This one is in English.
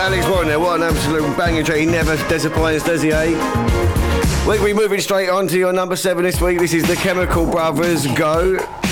Alex Warren there, what an absolute banging track. He never disappoints, does he, eh? We'll be moving straight on to your number 7 this week. This is the Chemical Brothers, Go.